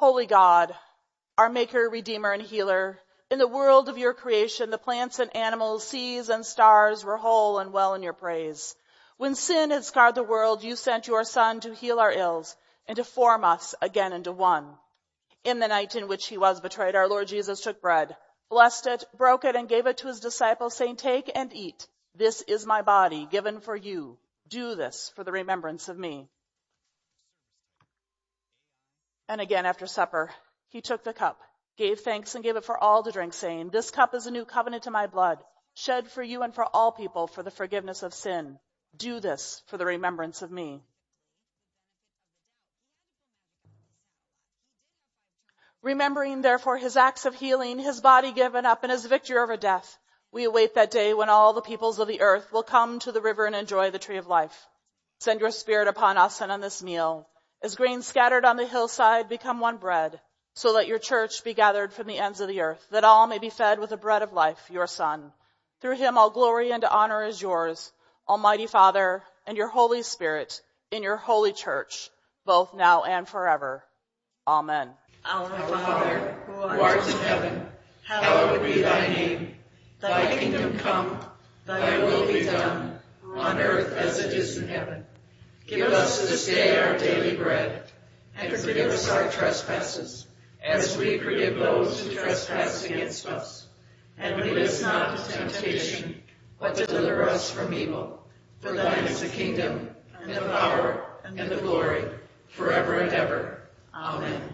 Holy God, our maker, redeemer, and healer, in the world of your creation, the plants and animals, seas and stars were whole and well in your praise. When sin had scarred the world, you sent your Son to heal our ills and to form us again into one. In the night in which he was betrayed, our Lord Jesus took bread, blessed it, broke it, and gave it to his disciples, saying, "Take and eat. This is my body given for you. Do this for the remembrance of me." And again after supper, he took the cup, gave thanks, and gave it for all to drink, saying, "This cup is a new covenant in my blood, shed for you and for all people for the forgiveness of sin. Do this for the remembrance of me." Remembering, therefore, his acts of healing, his body given up, and his victory over death, we await that day when all the peoples of the earth will come to the river and enjoy the tree of life. Send your Spirit upon us and on this meal, as grain scattered on the hillside become one bread, so let your church be gathered from the ends of the earth, that all may be fed with the bread of life, your Son. Through him all glory and honor is yours, Almighty Father, and your Holy Spirit, in your holy church, both now and forever. Amen. Our Father, who art in heaven, hallowed be thy name. Thy kingdom come, thy will be done, on earth as it is in heaven. Give us this day our daily bread, and forgive us our trespasses, as we forgive those who trespass against us. And lead us not into temptation, but deliver us from evil. For thine is the kingdom, and the power, and the glory, forever and ever. Amen.